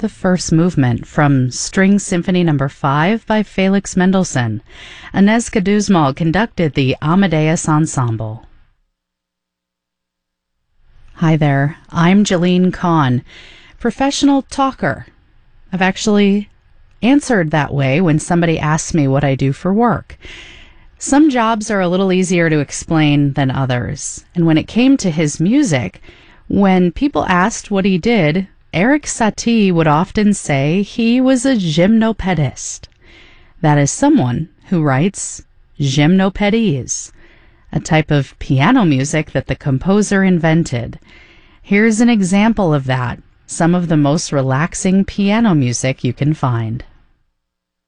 the first movement from String Symphony No. 5 by Felix Mendelssohn. Agnieszka Duzmal conducted the Amadeus Ensemble. Hi there, I'm Jalene Kahn, professional talker. I've actually answered that way when somebody asks me what I do for work. Some jobs are a little easier to explain than others, and when it came to his music, when people asked what he did, Erik Satie would often say he was a gymnopedist. That is someone who writes gymnopédies, a type of piano music that the composer invented. Here's an example of that, some of the most relaxing piano music you can find.